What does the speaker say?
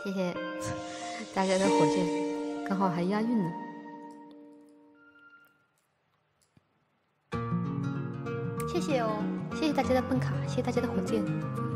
谢谢大家的火箭，刚好还押韵呢。谢谢哦，谢谢大家的笨卡，谢谢大家的火箭。